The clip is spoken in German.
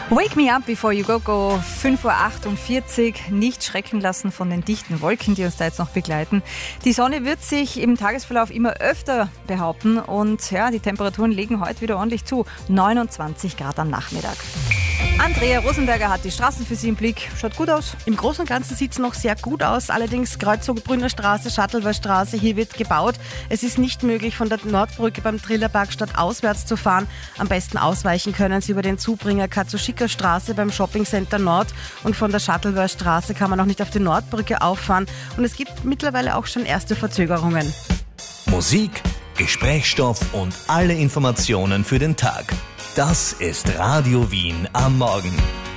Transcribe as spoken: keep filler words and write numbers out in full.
Wake me up before you go, go. fünf Uhr achtundvierzig. Nicht schrecken lassen von den dichten Wolken, die uns da jetzt noch begleiten. Die Sonne wird sich im Tagesverlauf immer öfter behaupten und ja, die Temperaturen legen heute wieder ordentlich zu. neunundzwanzig Grad am Nachmittag. Andrea Rosenberger hat die Straßen für Sie im Blick. Schaut gut aus. Im Großen und Ganzen sieht es noch sehr gut aus. Allerdings Kreuzung Brünner Straße, Schattleberstraße, hier wird gebaut. Es ist nicht möglich, von der Nordbrücke beim Trillerberg stadtauswärts zu fahren. Am besten ausweichen können Sie über den Zubringer Katzuschika Straße beim Shoppingcenter Nord. Und von der Schattleberstraße kann man auch nicht auf die Nordbrücke auffahren. Und es gibt mittlerweile auch schon erste Verzögerungen. Musik, Gesprächsstoff und alle Informationen für den Tag. Das ist Radio Wien am Morgen.